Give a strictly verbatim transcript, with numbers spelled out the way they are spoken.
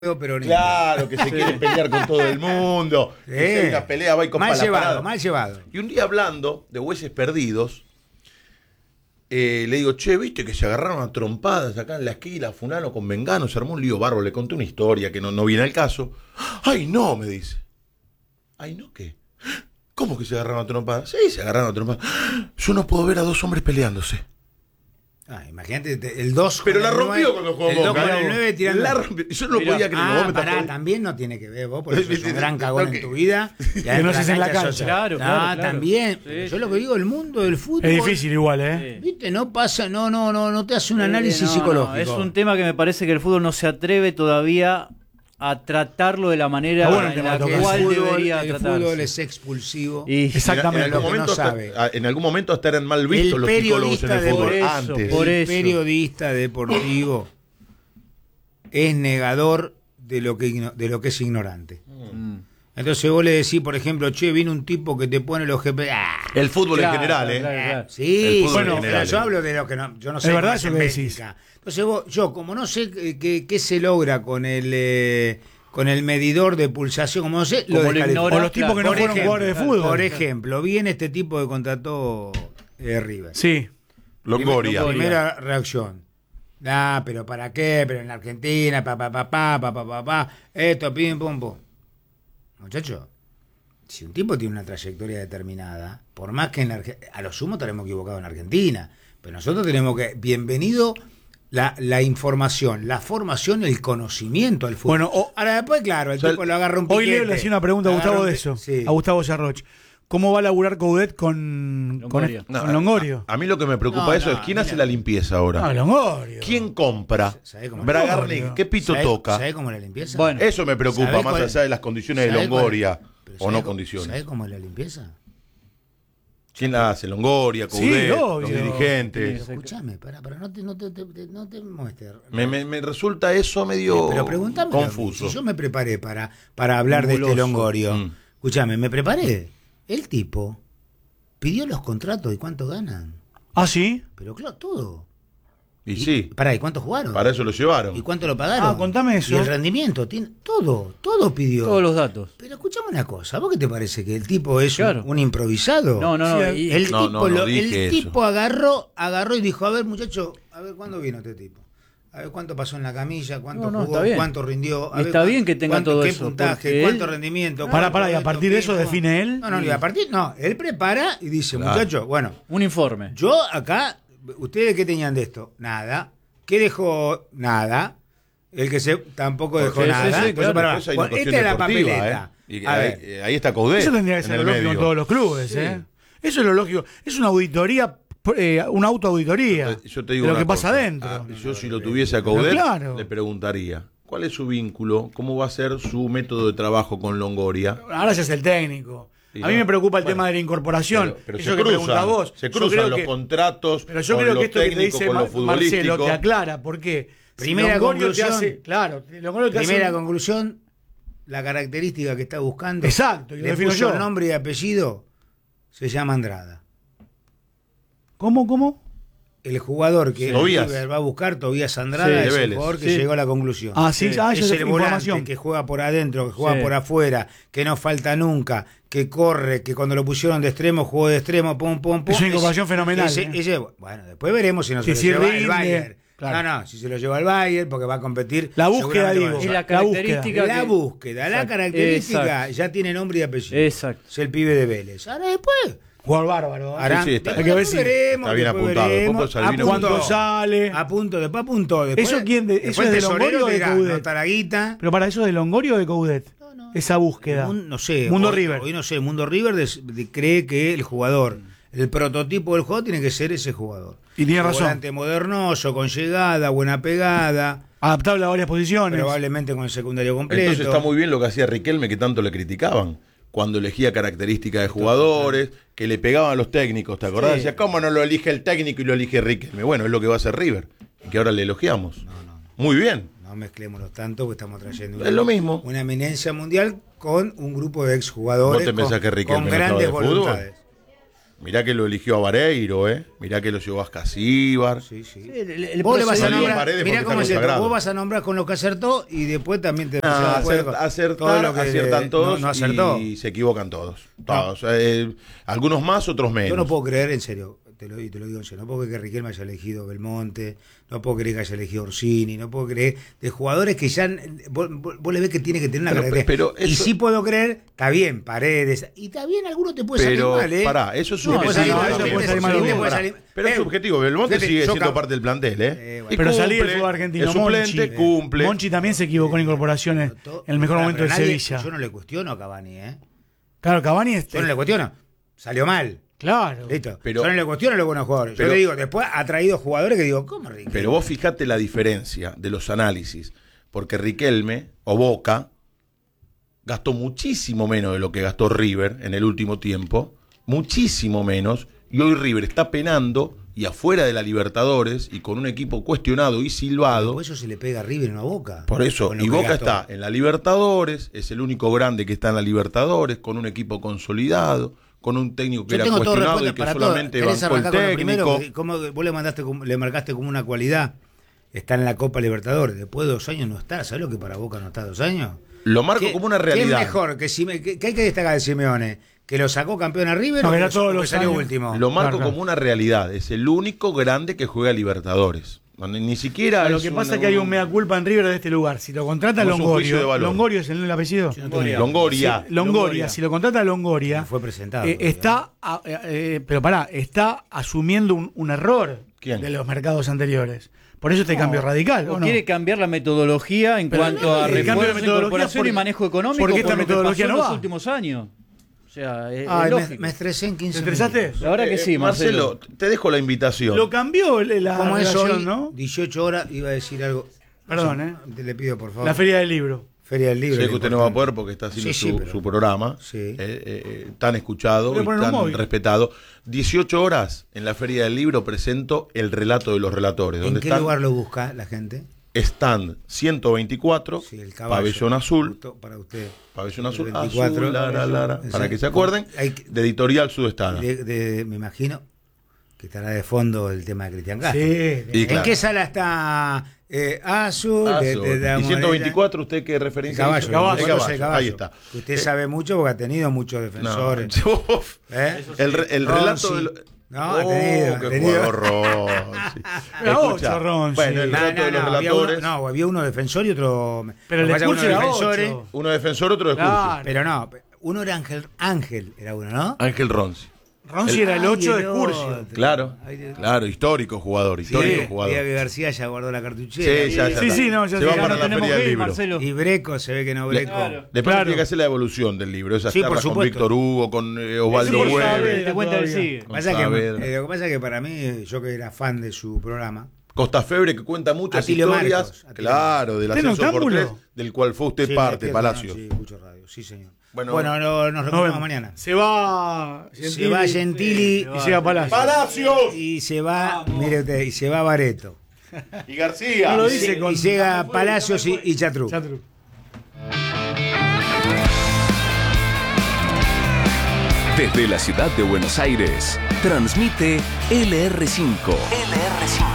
peronista. Claro, que se sí. quiere pelear con todo el mundo. Sí. Que si hay una pelea va y con mal llevado, parada. mal llevado. Y un día hablando de Bueyes Perdidos, eh, le digo, che, ¿viste que se agarraron a trompadas acá en la esquina, fulano con Mengano? Se armó un lío bárbaro, le conté una historia que no, no viene al caso. ¡Ay, no! Me dice. ¿Ay, no qué? ¿Cómo que se agarraron a trompadas? Sí, se agarraron a trompadas. Yo no puedo ver a dos hombres peleándose. Ah, imagínate, el dos. Pero la rompió cuando jugó el Boca. con el nueve tirando. La rompió. Yo no lo podía creer. Ah, vos pará, me también no tiene que ver vos, porque sos un gran cagón no, en tu vida. Que no se hace en la cancha. Claro, claro, ah, claro. También. Sí, yo sí. Lo que digo, el mundo del fútbol. Es difícil igual, ¿eh? Sí. Viste, no pasa, no, no, no, no te hace un análisis no, psicológico. No, es un tema que me parece que el fútbol no se atreve todavía a tratarlo de la manera ah, bueno, en la cual el fútbol, debería el tratarse. El fútbol es expulsivo. Y exactamente. En, en, algún lo que no hasta, sabe. en algún momento hasta eran mal vistos el los psicólogos en el fútbol. Por eso, antes. por el eso. periodista deportivo es negador de lo que, de lo que es ignorante. Mm. Entonces vos le decís, por ejemplo, che, viene un tipo que te pone los G P S. ¡Ah! El fútbol claro, en general, ¿eh? Claro, claro. Sí, bueno, pero general, yo eh. hablo de lo que no, yo no sé. Es verdad eso que decís. Entonces vos, yo como no sé qué, qué se logra con el eh, con el medidor de pulsación, como no sé, como lo lo o los tipos que no por fueron ejemplo, jugadores de fútbol. Por ejemplo, viene este tipo que contrató eh, River. Sí. Longoria. Primera reacción. Ah, pero ¿para qué? Pero en la Argentina, pa, pa, pa, pa, pa, pa, pa, pa, esto, pim, pum, pum. Muchacho, si un tipo tiene una trayectoria determinada, por más que en la Argentina, a lo sumo estaremos equivocados en Argentina, pero nosotros tenemos que, bienvenido la, la información, la formación, el conocimiento al fútbol. Bueno, o, ahora después, claro, el o sea, tipo lo agarra un piquete. Hoy Leo le hacía una pregunta a Gustavo de eso, sí. a Gustavo Yarroch. ¿Cómo va a laburar Coudet con Longorio? Con, no, con Longorio? A, a mí lo que me preocupa no, eso no, es quién mira. hace la limpieza ahora. Ah, Longorio. ¿Quién compra? Bragarnik, ¿qué pito ¿Sabe, toca? ¿Sabe cómo es la limpieza? Bueno, eso me preocupa más cuál, allá de las condiciones de Longoria o no cómo, condiciones. ¿Sabe cómo es la limpieza? ¿Quién la hace? Longoria, Coudet, sí, los dirigentes. Sí, escuchame, para, para, no te, no te, te, no te muestres. Me, me, me resulta eso medio pero preguntame confuso. Si yo me preparé para, para hablar Anguloso. de este Longorio, mm. escuchame, me preparé. El tipo pidió los contratos y cuánto ganan. ¿Ah, sí? Pero claro, todo. Y, y sí. Pará, ¿y cuántos jugaron? Para eso lo llevaron. ¿Y cuánto lo pagaron? Ah, contame eso. Y el rendimiento, tiene todo, todo pidió. Todos los datos. Pero escuchame una cosa, ¿vos qué te parece? ¿Que el tipo es claro. un, un improvisado? No, no, no. Sí, el no, tipo, no, no lo, dije el eso. tipo agarró, agarró y dijo, a ver, muchacho, a ver, ¿cuándo vino este tipo? A ver cuánto pasó en la camilla, cuánto no, no, jugó, cuánto rindió. A ver, está bien que tenga cuánto, todo qué eso. puntaje, cuánto rendimiento. Para, para, y a partir de eso qué, define él. No, no, y a partir, no, él prepara y dice, claro. muchacho, bueno. Un informe. Yo acá, ¿ustedes qué tenían de esto? Nada. ¿Qué dejó? Nada. El que se tampoco dejó sí, nada. Sí, sí, claro, para, esa bueno, esta es la papeleta. ¿eh? Y a ahí, ver. ahí está Coudet. Eso tendría que ser lo lógico en todos los clubes, sí. ¿eh? Eso es lo lógico. Es una auditoría, eh, una autoauditoría. Yo te digo de lo que cosa. pasa adentro. Ah, no, yo no, si no, lo tuviese a Coudet, claro. le preguntaría, ¿cuál es su vínculo? ¿Cómo va a ser su método de trabajo con Longoria? Ahora ya es el técnico. Sí, a mí no. me preocupa el bueno, tema de la incorporación. Pero, pero eso se que cruzan, pregunta vos. se cruzan los que, contratos pero yo con creo los que esto que te técnicos, dice con Mar- los futbolísticos. Marcelo te aclara, porque Primera si Longorio conclusión. te hace, claro, Longorio te Primera hace un- conclusión, la característica que está buscando. Exacto, y lo le defino puso yo. nombre y apellido, se llama Andrada. ¿Cómo, cómo? El jugador que Sí. Tobías. River va a buscar, Tobías Andrada, Sí, es de el Vélez. jugador que Sí. llegó a la conclusión. Ah, sí, Sí. ah, ya Es es el información. volante que juega por adentro, que juega Sí. por afuera, que no falta nunca, que corre, que cuando lo pusieron de extremo jugó de extremo, pum, pum, pum. Es una incorporación fenomenal, ese- ¿eh? ese- bueno, después veremos si no Que se si lo lleva el rinde, Bayern. claro. No, no, si se lo lleva el Bayern, porque va a competir. La búsqueda, seguramente digo. con Es el- la característica. La que- búsqueda, la Exacto. característica Exacto. ya tiene nombre y apellido. Exacto. Es el pibe de Vélez. Ahora después. Jugador bárbaro. ¿eh? Harán, sí, está- después hay que ver si- veremos, está bien después apuntado. veremos. Después Salvino Apuntó. ¿Cuánto sale? A punto, después apuntó. Después, ¿Eso quién de- después eso es de tesorero Longorio o de dirá, Coudet? no, Taraguita. Pero para eso es de Longorio o de Coudet. No, no. Esa búsqueda. Un- no sé. Mundo hoy, River. Hoy no sé. Mundo River des- de- cree que el jugador, el prototipo del jugador tiene que ser ese jugador. Y tiene Un razón. volante modernoso, con llegada, buena pegada. Adaptable a varias posiciones. Probablemente con el secundario completo. Entonces está muy bien lo que hacía Riquelme, que tanto le criticaban. Cuando elegía características de jugadores, que le pegaban a los técnicos, ¿te acordás? Sí. Decía, ¿cómo no lo elige el técnico y lo elige Riquelme? Bueno, es lo que va a hacer River, y que ahora le elogiamos. No, no, no. Muy bien. No mezclémonos tanto, porque estamos trayendo Es una, lo mismo. una eminencia mundial con un grupo de exjugadores ¿Vos te con, pensás que Riquelme con no grandes sabe de fútbol? voluntades. Mirá que lo eligió a Vareiro, ¿eh? Mirá que lo llevó a Ascasíbar. Sí, sí. Sí, el- el Vos le vas a procedimiento- nombrar, Paredes mirá porque cómo está es esto, consagrado. vos vas a nombrar con lo que acertó y después también te Ah, se puede- acert- acertar, todo lo que aciertan todos no, no acertó. y se equivocan todos. Todos. Eh, algunos más, otros menos. Yo no puedo creer, en serio, te lo, y te lo digo en serio, no puedo creer que Riquelme haya elegido Belmonte, no puedo creer que haya elegido Orsini, no puedo creer de jugadores que ya, vos, vos- vos le ves que tiene que tener una Pero- característica. pero Y eso- sí puedo creer, está bien, Paredes, y está bien, alguno te puede Pero, salir mal, ¿eh? pará, eso es No, puede salir subjetivo. mal, también. puede salir mal, Sí, te te puede puede salir- Pero es Eh, subjetivo. Belmonte fíjate, sigue yo siendo cap- parte del plantel, ¿eh? Eh, bueno. Y Pero salí del cumple, fútbol argentino, es suplente, Monchi. cumple. Monchi también se equivocó en incorporaciones To- en el mejor Pará, momento pero de nadie- Sevilla. Yo no le cuestiono a Cavani, ¿eh? Claro, Cavani este. Yo no le cuestiono. Salió mal. Claro. Listo. Pero- yo no le cuestiono a los buenos jugadores. pero- yo le digo, después ha traído jugadores que digo, ¿cómo Riquelme? Pero vos fijate la diferencia de los análisis. Porque Riquelme o Boca gastó muchísimo menos de lo que gastó River en el último tiempo. Muchísimo menos. Y hoy River está penando y afuera de la Libertadores y con un equipo cuestionado y silbado. Por eso se le pega a River en una Boca. Por eso, Con lo y que Boca gastó. está en la Libertadores, es el único grande que está en la Libertadores, con un equipo consolidado, con un técnico que Yo era tengo todo cuestionado y respuesta que para todo. solamente ¿Querés bancó el arrancar con lo primero? técnico. ¿Cómo vos le mandaste, como- le marcaste como una cualidad? Está en la Copa Libertadores. Después de dos años no está. ¿Sabés lo que para Boca no está dos años? Lo marco ¿Qué- como una ¿Qué realidad. es mejor? Que, Sime- que, que hay que destacar de Simeone? ¿Que lo sacó campeón a River No, o que, era lo- todos o que los salió años. último? Lo marco Claro, claro. como una realidad. Es el único grande que juega Libertadores. No, Ni, ni siquiera. Lo es que pasa un- es que hay un mea culpa en River de este lugar. Si lo contrata No es un juicio de Longorio. valor. Longorio es el, el apellido. no tengo ni idea. Longoria. Sí, Longoria. Si lo contrata Longoria. Sí, fue presentado, eh, creo. está. a- eh, eh, pero pará, está asumiendo un, un error ¿Quién? de los mercados anteriores. Por eso este cambio radical. ¿o O no? quiere cambiar la metodología en Pero cuanto no, a el cambio de refuerzos, metodología incorporación porque- y manejo económico porque esta por lo que metodología pasó no en los va. últimos años. O sea, es, es Ay, me, lógico. me estresé en ¿Te quince estresaste? minutos. La verdad que Eh, sí, Marcelo. te dejo la invitación. Lo cambió la Como es relación, hoy, ¿no? dieciocho horas, iba a decir algo. Perdón, ¿eh? Te le pido, por favor. La Feria del Libro. Feria del Libro. Sé es que usted no va a importante. poder porque está haciendo Sí, sí, su, pero- su programa, Sí. eh, eh, tan escuchado Voy a y poner un tan móvil. respetado. dieciocho horas en la Feria del Libro presento el relato de los relatores. ¿En Donde qué están lugar lo busca la gente? stand ciento veinticuatro, Sí, el caballo. pabellón azul, Justo para usted. pabellón azul, El veinticuatro. azul, lara, lara, Sí. para que se acuerden, Hay que- de Editorial Sudestada. De- de- me imagino que estará de fondo el tema de Cristian Sí. Castro. Y ¿En claro. qué sala está eh, Azul? Ah, de- so- de- de- y ciento veinticuatro, ¿usted qué El referencia caballo, hizo? caballo, El caballo, caballo, caballo. ahí está. Usted sabe mucho porque ha tenido muchos No, defensores. uf, ¿Eh? el, re- el Ronzi. relato de lo- No, ha Oh, tenido, ha qué tenido. jugador Ronzi. Era Escucha, ocho, Ronzi. bueno, el No, relato no, de los no, había uno, relatores, no, había uno defensor y otro. Pero el Lo que pasa es que expulso uno era defensores, ocho. uno defensor, otro de Claro. Pero no, uno era Ángel, Ángel era uno, ¿no? Ángel Ronzi. Ronzi era el ocho de Ay, Excursio. otro. Claro, Ay, Dios. claro, histórico jugador, Sí, histórico veía jugador. que García ya guardó la cartuchera. Sí, ya, ya Sí, está. sí, no, ya se sé, va ya para no la tenemos Feria que del ir, Libro. Marcelo. Y Breco, se ve que no Breco. Claro. Después Claro. tiene que hacer la evolución del libro, esas Sí, por charlas con supuesto. Víctor Hugo, con eh, Osvaldo Sí, por Güell. Saavedra. Te cuenta el todavía. sigue. Con Pasa que, Saavedra. eh, lo que pasa es que para mí, yo que era fan de su programa, Costa Febre, que cuenta muchas Atilio historias, Marcos, Atilio claro, del ¿Usted no ascenso por octámbulo? tres, del cual fue usted sí, parte, me Palacio. Sí, escucho radio, sí, señor. Bueno, Bueno, no- nos Nos reunimos vemos. mañana. Se va Se va Gentili y llega Palacio. ¡Palacios! y se va, mire usted, y se va Bareto. Y García. No lo Y, dice se- con- y llega Palacios y, y Chatru. Chatru. Desde la ciudad de Buenos Aires, transmite L R cinco. L R cinco.